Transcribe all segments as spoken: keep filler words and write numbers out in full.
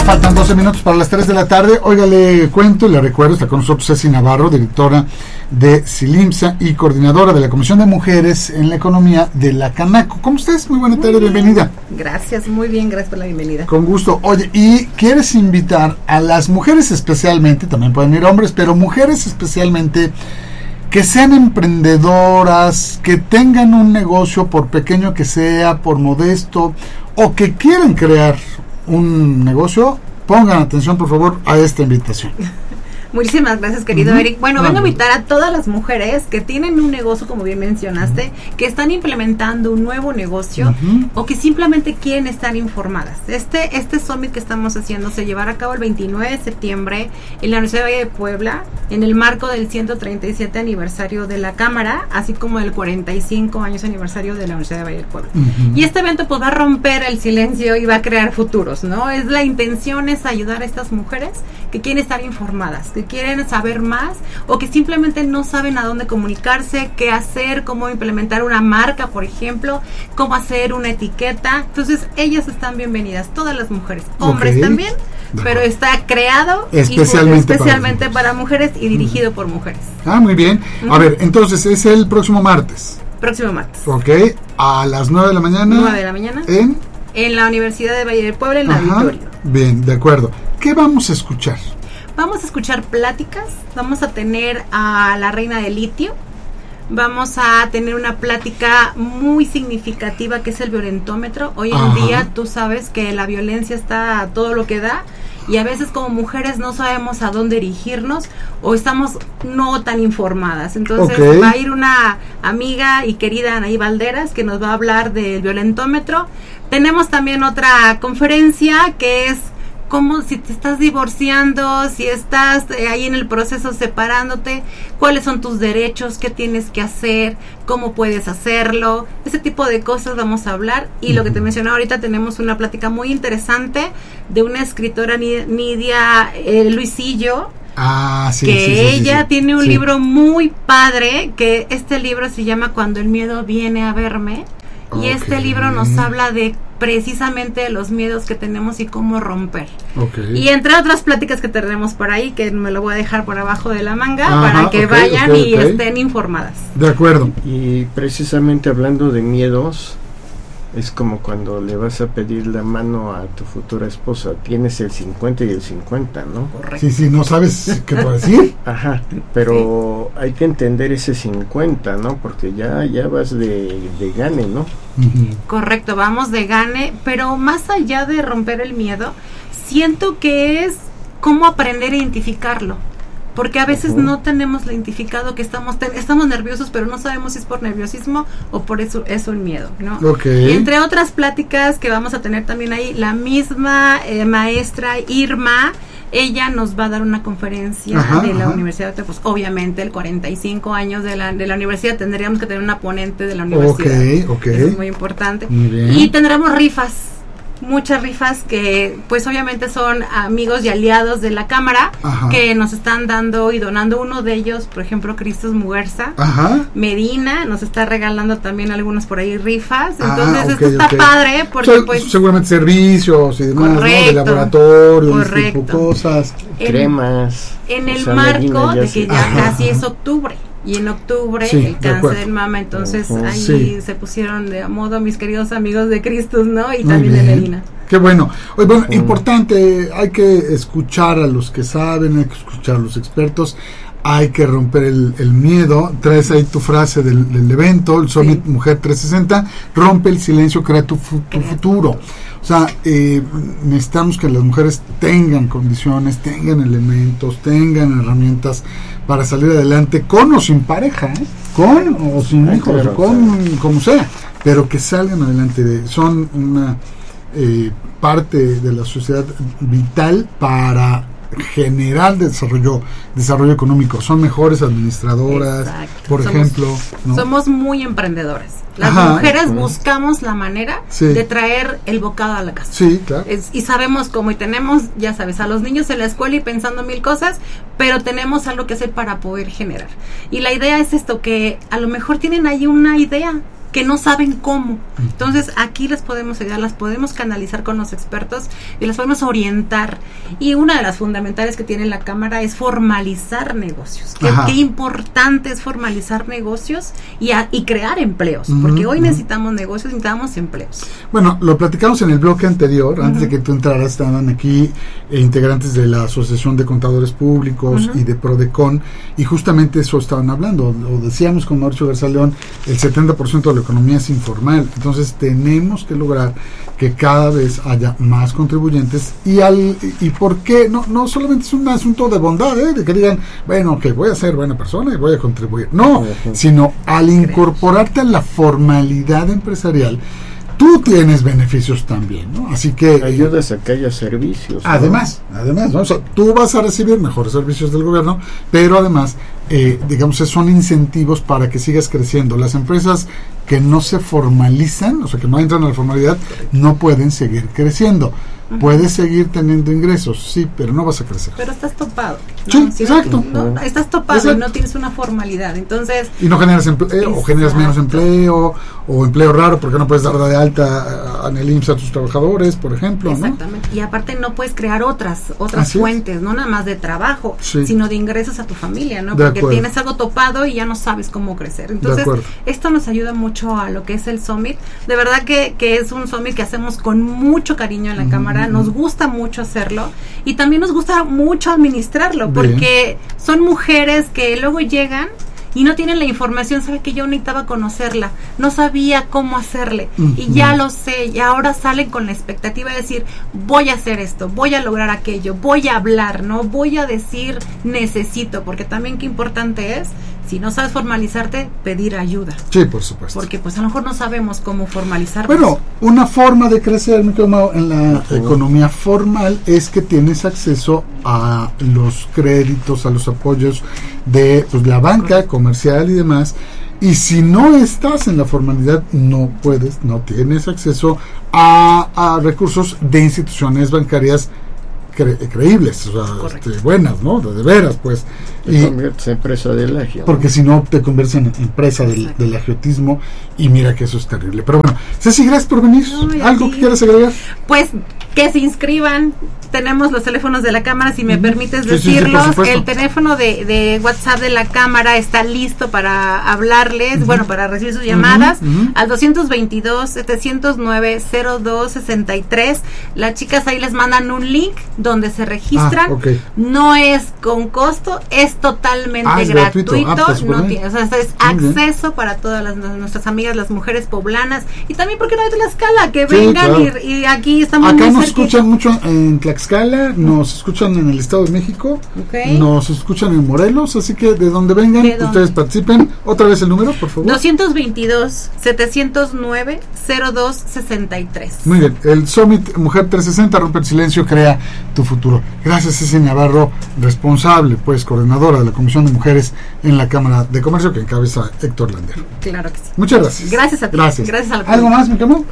Faltan doce minutos para las tres de la tarde. Oiga, le cuento y le recuerdo, está con nosotros Ceci Navarro, directora de Cilimsa y coordinadora de la Comisión de Mujeres en la Economía de la Canaco. ¿Cómo estás? Muy buena tarde, bienvenida. Gracias, muy bien, gracias por la bienvenida. Con gusto. Oye, y quieres invitar a las mujeres especialmente, también pueden ir hombres, pero mujeres especialmente, que sean emprendedoras, que tengan un negocio, por pequeño que sea, por modesto, o que quieran crear un negocio, pongan atención por favor a esta invitación. Muchísimas gracias, querido uh-huh. Eric. Bueno, no, vengo a no. invitar a todas las mujeres que tienen un negocio, como bien mencionaste, uh-huh. que están implementando un nuevo negocio uh-huh. o que simplemente quieren estar informadas. Este este summit que estamos haciendo se llevará a cabo el veintinueve de septiembre en la Universidad de Valle de Puebla, en el marco del ciento treinta y siete aniversario de la Cámara, así como el cuarenta y cinco años aniversario de la Universidad de Valle de Puebla. Uh-huh. Y este evento pues va a romper el silencio y va a crear futuros, ¿no? Es la intención es ayudar a estas mujeres que quieren estar informadas, que quieren saber más o que simplemente no saben a dónde comunicarse, qué hacer, cómo implementar una marca, por ejemplo, cómo hacer una etiqueta. Entonces, ellas están bienvenidas, todas las mujeres, hombres okay. también, pero está creado especialmente, y, especialmente para, para mujeres y dirigido uh-huh. por mujeres. Ah, muy bien. Uh-huh. A ver, entonces es el próximo martes. Próximo martes. Ok, a las nueve de la mañana. nueve de la mañana. ¿En? En la Universidad de Valle de Puebla, en el auditorio. Bien, de acuerdo. ¿Qué vamos a escuchar? Vamos a escuchar pláticas, vamos a tener a la reina del litio, vamos a tener una plática muy significativa que es el violentómetro. Hoy en Ajá. día tú sabes que la violencia está a todo lo que da y a veces como mujeres no sabemos a dónde dirigirnos o estamos no tan informadas. Entonces okay. va a ir una amiga y querida Anaí Valderas que nos va a hablar del violentómetro. Tenemos también otra conferencia que es cómo si te estás divorciando, si estás eh, ahí en el proceso separándote, cuáles son tus derechos, qué tienes que hacer, cómo puedes hacerlo, ese tipo de cosas vamos a hablar. Y uh-huh. lo que te mencioné ahorita, tenemos una plática muy interesante de una escritora Nidia eh, Luisillo, Ah, sí, que sí, sí, ella sí, sí. tiene un sí. libro muy padre, que este libro se llama Cuando el miedo viene a verme. Y okay. este libro nos habla de precisamente los miedos que tenemos y cómo romper. Okay. Y entre otras pláticas que tenemos por ahí, que me lo voy a dejar por abajo de la manga, Ajá, para que okay, vayan okay, y okay. estén informadas. De acuerdo. Y precisamente hablando de miedos, es como cuando le vas a pedir la mano a tu futura esposa, tienes el cincuenta y el cincuenta, ¿no? Correcto. Sí, sí, no sabes qué puedo decir. Ajá, pero sí. hay que entender ese cincuenta, ¿no? Porque ya, ya vas de, de gane, ¿no? Uh-huh. Correcto, vamos de gane, pero más allá de romper el miedo, siento que es cómo aprender a identificarlo. Porque a veces uh-huh. no tenemos identificado que estamos ten, estamos nerviosos, pero no sabemos si es por nerviosismo o por eso es un miedo, ¿no? Okay. Y entre otras pláticas que vamos a tener también ahí, la misma eh, maestra Irma, ella nos va a dar una conferencia ajá, de la ajá. Universidad de, pues obviamente el cuarenta y cinco años de la de la universidad tendríamos que tener una ponente de la universidad. Okay, okay. Eso es muy importante. Muy bien. Y tendremos rifas. Muchas rifas que pues obviamente son amigos y aliados de la Cámara Ajá. que nos están dando y donando. Uno de ellos, por ejemplo, Cristos Muguerza Ajá. Medina, nos está regalando también algunos por ahí rifas. Entonces ah, okay, esto está okay. padre porque o sea, pues seguramente servicios y demás, correcto, ¿no? De laboratorio, correcto. Este tipo de cosas, en, cremas. En el o sea, marco Medina, de que ya Ajá. casi es octubre. Y en octubre sí, el cáncer de mama, entonces uh-huh. ahí sí. se pusieron de modo mis queridos amigos de Cristos, ¿no? Y Muy también bien. de Medina. Qué bueno. Oye, bueno, uh-huh. importante, hay que escuchar a los que saben, hay que escuchar a los expertos, hay que romper el, el miedo. Traes ahí tu frase del, del evento, el Summit sí. Mujer trescientos sesenta, rompe el silencio, crea tu, fu- tu futuro. O sea, eh, necesitamos que las mujeres tengan condiciones, tengan elementos, tengan herramientas para salir adelante, con o sin pareja, ¿eh? Con o sin hijos, claro, con claro. como sea, pero que salgan adelante. De, son una eh, parte de la sociedad vital para generar desarrollo desarrollo económico. Son mejores administradoras, Exacto. por somos, ejemplo, ¿no? Somos muy emprendedoras. Las Ajá, mujeres uh-huh. buscamos la manera sí. de traer el bocado a la casa. Sí, claro. Es, y sabemos cómo, y tenemos, ya sabes, a los niños en la escuela y pensando mil cosas, pero tenemos algo que hacer para poder generar. Y la idea es esto, que a lo mejor tienen ahí una idea, que no saben cómo. Entonces aquí les podemos ayudar, las podemos canalizar con los expertos y las podemos orientar. Y una de las fundamentales que tiene la Cámara es formalizar negocios. Qué, qué importante es formalizar negocios y, a, y crear empleos, uh-huh, porque hoy uh-huh. necesitamos negocios, necesitamos empleos. Bueno, lo platicamos en el bloque anterior, uh-huh. antes de que tú entraras, estaban aquí eh, integrantes de la Asociación de Contadores Públicos uh-huh. y de Prodecon, y justamente eso estaban hablando, lo decíamos con Mauricio Garza León, el setenta por ciento de la economía es informal, entonces tenemos que lograr que cada vez haya más contribuyentes, y al y por qué, no no solamente es un asunto de bondad, ¿eh? De que digan, bueno, que voy a ser buena persona y voy a contribuir, no, uh-huh. sino al incorporarte a la formalidad empresarial, tú tienes beneficios también, ¿no? Así que ayudas a que haya servicios, ¿no? Además, además, ¿no? O sea, tú vas a recibir mejores servicios del gobierno, pero además, eh, digamos, son incentivos para que sigas creciendo. Las empresas que no se formalizan, o sea, que no entran a la formalidad, no pueden seguir creciendo. Uh-huh. Puedes seguir teniendo ingresos, sí, pero no vas a crecer. Pero estás topado, ¿no? Sí, si exacto. No, no, estás topado exacto. y no tienes una formalidad, entonces... Y no generas empleo, exacto. o generas menos empleo, o empleo raro porque no puedes dar de alta en el I M S S a tus trabajadores, por ejemplo, exactamente. ¿no? Y aparte no puedes crear otras otras Así fuentes, es. no nada más de trabajo, sí. sino de ingresos a tu familia, ¿no? De porque acuerdo. Tienes algo topado y ya no sabes cómo crecer. Entonces, esto nos ayuda mucho a lo que es el Summit. De verdad que, que es un Summit que hacemos con mucho cariño en la mm-hmm. Cámara, nos gusta mucho hacerlo y también nos gusta mucho administrarlo. Bien. Porque son mujeres que luego llegan y no tienen la información, sabe que yo necesitaba conocerla, no sabía cómo hacerle, uh-huh. y ya lo sé, y ahora salen con la expectativa de decir, voy a hacer esto, voy a lograr aquello, voy a hablar, no voy a decir necesito, porque también qué importante es, si no sabes formalizarte, pedir ayuda. Sí, por supuesto. Porque pues a lo mejor no sabemos cómo formalizarnos. Bueno, una forma de crecer en la uh-huh. economía formal es que tienes acceso a los créditos, a los apoyos de pues, la banca uh-huh. comercial y demás. Y si no estás en la formalidad, no puedes, no tienes acceso a, a recursos de instituciones bancarias cre- creíbles, o sea, este, buenas, ¿no? De, de veras, pues. Te y conviertes en empresa del agio. Porque si no, te conviertes en empresa del, del agiotismo, y mira que eso es terrible. Pero bueno, Ceci, gracias por venir. Ay, ¿algo que quieras agregar? Pues que se inscriban. Tenemos los teléfonos de la Cámara, si me mm. permites sí, decirlos. Sí, sí, el teléfono de, de WhatsApp de la Cámara está listo para hablarles, uh-huh. bueno, para recibir sus llamadas, uh-huh. Uh-huh. al dos veintidós, setecientos nueve, cero dos sesenta y tres. Las chicas ahí les mandan un link donde se registran. Ah, okay. No es con costo, es totalmente ah, es gratuito. gratuito. Ah, pues, no tiene, o sea, es acceso bien. Para todas las, nuestras amigas, las mujeres poblanas, y también, ¿por qué no hay Tlaxcala? Que sí, vengan claro. y, y aquí estamos Acá muy nos cerquita. Escuchan mucho en Tlaxcala. Nos escuchan en el Estado de México, okay. nos escuchan en Morelos, así que de donde vengan, ¿De ustedes dónde? Participen. Otra vez el número, por favor. dos veintidós, setecientos nueve, cero dos sesenta y tres. Muy bien, el Summit Mujer trescientos sesenta, rompe el silencio, crea tu futuro. Gracias, Ceci Navarro, responsable, pues, coordinadora de la Comisión de Mujeres en la Cámara de Comercio, que encabeza Héctor Landero. Claro que sí. Muchas gracias. Gracias a ti. Gracias. Gracias a la ¿Algo más, mi cama?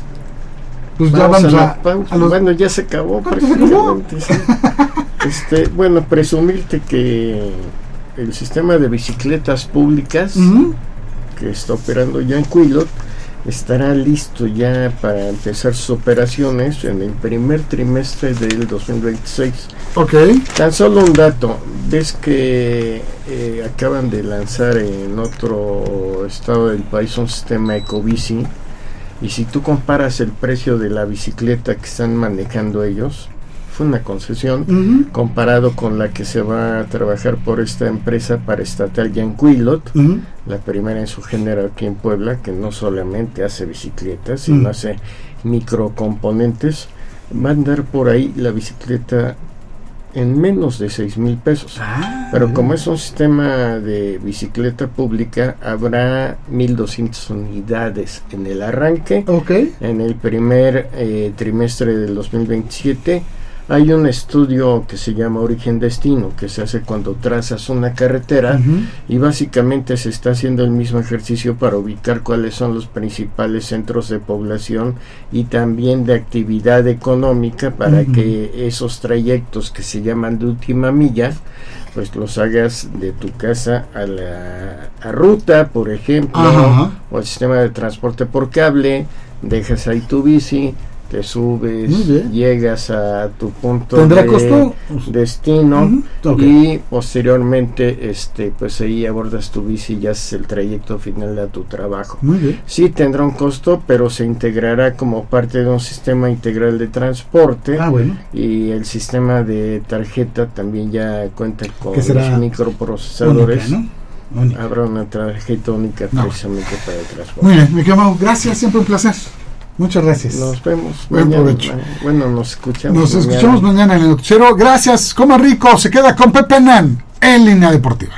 Pues vamos ya vamos a, a, a los... Bueno, ya se acabó prácticamente. Sí. Este, bueno, presumirte que el sistema de bicicletas públicas uh-huh. que está operando ya en Cuilot estará listo ya para empezar sus operaciones en el primer trimestre del dos mil veintiséis. Ok. Tan solo un dato, ves que eh, acaban de lanzar en otro estado del país un sistema Ecobici. Y si tú comparas el precio de la bicicleta que están manejando ellos, fue una concesión, uh-huh. comparado con la que se va a trabajar por esta empresa paraestatal Yanquilot, uh-huh. la primera en su género aquí en Puebla, que no solamente hace bicicletas, sino uh-huh. hace microcomponentes, va a andar por ahí la bicicleta en menos de seis mil pesos. Ah, pero como es un sistema de bicicleta pública, habrá mil doscientas unidades en el arranque. Okay. En el primer eh, trimestre del dos mil veintisiete hay un estudio que se llama Origen Destino, que se hace cuando trazas una carretera, uh-huh. y básicamente se está haciendo el mismo ejercicio para ubicar cuáles son los principales centros de población y también de actividad económica para uh-huh. que esos trayectos que se llaman de última milla pues los hagas de tu casa a la a ruta, por ejemplo, Ajá. o el sistema de transporte por cable, dejas ahí tu bici, te subes, llegas a tu punto ¿Tendrá de costo? destino, uh-huh. okay. y posteriormente este pues ahí abordas tu bici y ya haces el trayecto final a tu trabajo. Muy bien. Sí tendrá un costo, pero se integrará como parte de un sistema integral de transporte. Ah, bueno. Y el sistema de tarjeta también ya cuenta con los microprocesadores. Única, ¿no? Única. Habrá una tarjeta única no. precisamente para el transporte. Muy bien, mi querido, gracias, siempre un placer. Muchas gracias. Nos vemos. Buen mañana. provecho. Bueno, nos escuchamos. Nos mañana. escuchamos mañana en el noticiero. Gracias. Coma rico. Se queda con Pepe Nan en Línea Deportiva.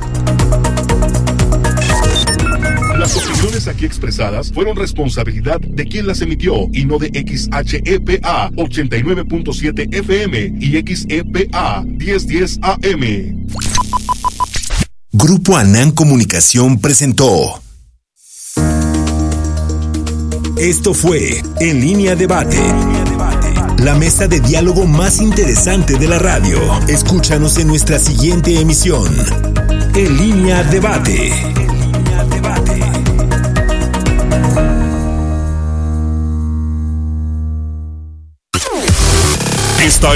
Las opiniones aquí expresadas fueron responsabilidad de quien las emitió y no de X H E P A ochenta y nueve punto siete F M y X E P A mil diez A M. Grupo Anán Comunicación presentó. Esto fue En Línea Debate, la mesa de diálogo más interesante de la radio. Escúchanos en nuestra siguiente emisión. En Línea Debate. Esta